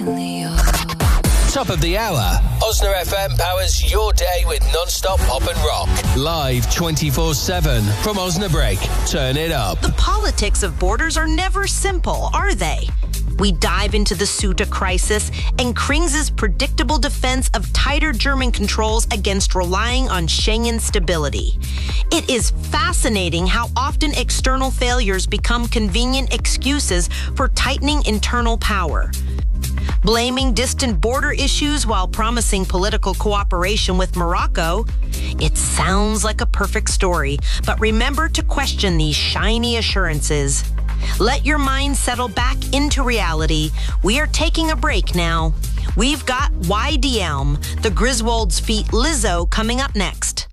Top of the hour. Osna FM powers your day with non-stop pop and rock. Live 24/7 from Osnabrück. Turn it up. The politics of borders are never simple, are they? We dive into the Ceuta crisis and Krings's predictable defense of tighter German controls against relying on Schengen stability. It is fascinating how often external failures become convenient excuses for tightening internal power. Blaming distant border issues while promising political cooperation with Morocco. It sounds like a perfect story, but remember to question these shiny assurances. Let your mind settle back into reality. We are taking a break now. We've got Y. Elm, the Griswolds feat Lizzo coming up next.